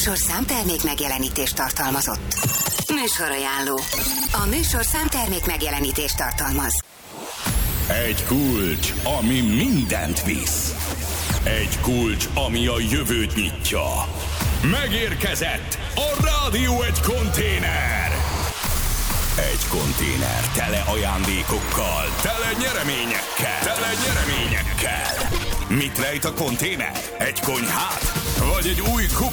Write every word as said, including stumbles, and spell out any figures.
műsor számtermék megjelenítést tartalmazott. Műsorajánló. A műsor számtermék megjelenítést tartalmaz. Egy kulcs, ami mindent visz. Egy kulcs, ami a jövőt nyitja. Megérkezett a Rádió Egy konténer. Egy konténer tele ajándékokkal, tele nyereményekkel, tele nyereményekkel. Mit rejt a konténer? Egy konyhát? Vagy egy új kup